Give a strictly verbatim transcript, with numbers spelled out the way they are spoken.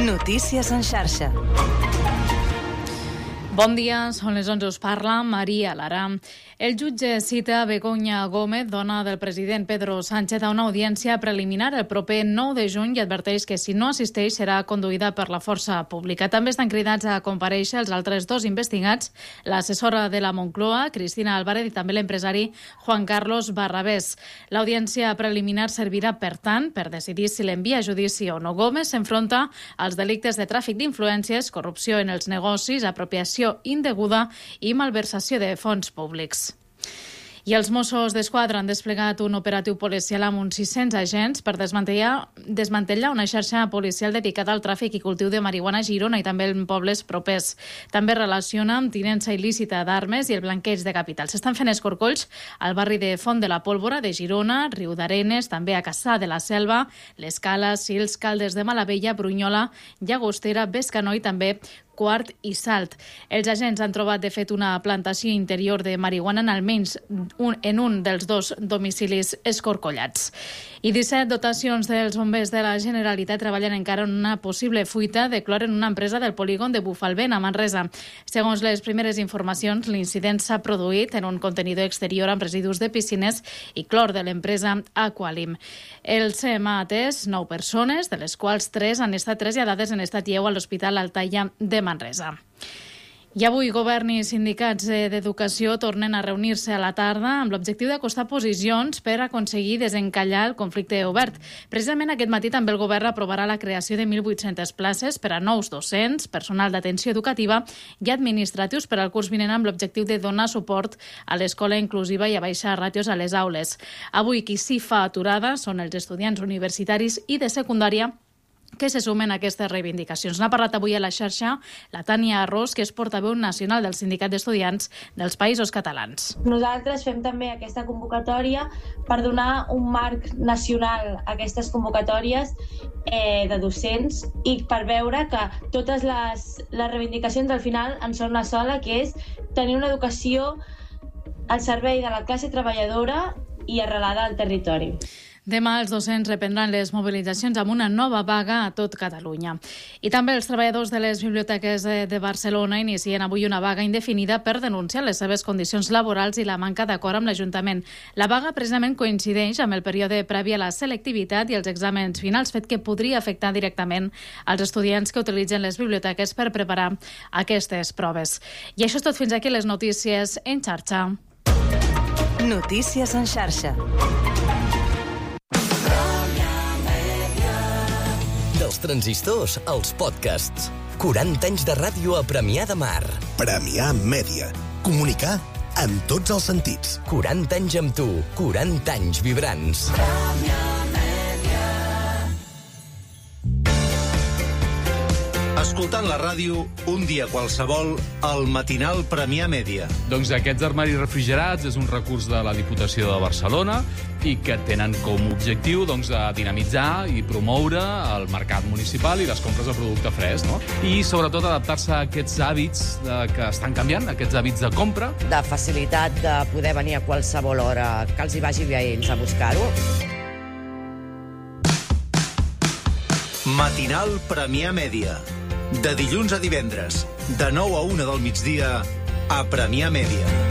Notícies en xarxa. Bon dia, són les onze, us parla Maria Lara. El jutge cita Begoña Gómez, dona del president Pedro Sánchez, a una audiència preliminar el proper nou de juny i adverteix que si no assisteix serà conduïda per la força pública. També estan cridats a comparèixer els altres dos investigats, l'assessora de la Moncloa, Cristina Álvarez, i també l'empresari Juan Carlos Barrabés. L'audiència preliminar servirà, per tant, per decidir si l'envia a judici o no. Gómez s'enfronta als delictes de tràfic d'influències, corrupció en els negocis, apropiació indeguda i malversació de fons públics. I els Mossos d'Esquadra han desplegat un operatiu policial amb uns sis-cents agents per desmantellar, desmantellar una xarxa policial dedicada al tràfic i cultiu de marihuana a Girona i també en pobles propers. També relaciona amb tinença il·lícita d'armes i el blanqueig de capital. S'estan fent escorcolls al barri de Font de la Pólvora de Girona, Riudarenes, també a Cassà de la Selva, l'Escala, Sils, Caldes de Malavella, Brunyola, Llagostera, Bescanó i també Quart i Salt. Els agents han trobat, de fet, una plantació interior de marihuana en almenys un, en un dels dos domicilis escorcollats. I disset dotacions dels bombers de la Generalitat treballen encara en una possible fuita de clor en una empresa del polígon de Bufalvent, a Manresa. Segons les primeres informacions, l'incident s'ha produït en un contenidor exterior amb residus de piscines i clor de l'empresa Aqualim. El C E M ha atès nou persones, de les quals tres han estat traslladades en estat lleu a l'Hospital Altaia de Manresa. I avui govern i sindicats d'educació tornen a reunir-se a la tarda amb l'objectiu d'acostar posicions per aconseguir desencallar el conflicte obert. Precisament aquest matí també el govern aprovarà la creació de mil vuit-centes places per a nous docents, personal d'atenció educativa i administratius per al curs vinent amb l'objectiu de donar suport a l'escola inclusiva i a baixar ràtios a les aules. Avui qui s'hi fa aturada són els estudiants universitaris i de secundària que se sumen a aquestes reivindicacions. N'ha parlat avui a la xarxa la Tània Arròs, que és portaveu nacional del Sindicat d'Estudiants dels Països Catalans. Nosaltres fem també aquesta convocatòria per donar un marc nacional a aquestes convocatòries eh, de docents i per veure que totes les, les reivindicacions al final en són una sola, que és tenir una educació al servei de la classe treballadora i arrelada al territori. Demà els docents reprendran les mobilitzacions amb una nova vaga a tot Catalunya. I també els treballadors de les biblioteques de Barcelona inicien avui una vaga indefinida per denunciar les seves condicions laborals i la manca d'acord amb l'Ajuntament. La vaga precisament coincideix amb el període previ a la selectivitat i els exàmens finals, fet que podria afectar directament als estudiants que utilitzen les biblioteques per preparar aquestes proves. I això és tot fins aquí les notícies en xarxa. Notícies en xarxa. Dels transistors als podcasts. quaranta anys de ràdio a Premià de Mar. Premià Mèdia. Comunicar en tots els sentits. quaranta anys amb tu. quaranta anys vibrants. Premià Mèdia. Escoltant la ràdio, un dia qualsevol, al matinal Premià Mèdia. Doncs aquests armaris refrigerats és un recurs de la Diputació de Barcelona i que tenen com a objectiu doncs, dinamitzar i promoure el mercat municipal i les compres de producte fresc, no? I sobretot adaptar-se a aquests hàbits de, que estan canviant, aquests hàbits de compra. De facilitat de poder venir a qualsevol hora que els hi vagi bé a ells a buscar-ho. Matinal Premià Mèdia. De dilluns a divendres, de nou a una del migdia, a Premià Mèdia.